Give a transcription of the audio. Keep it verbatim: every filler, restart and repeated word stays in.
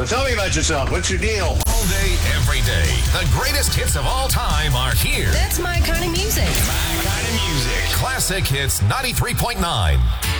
So tell me about yourself. What's your deal? All day, every day. The greatest hits of all time are here. That's my kind of music. My kind of music. Classic Hits ninety-three point nine.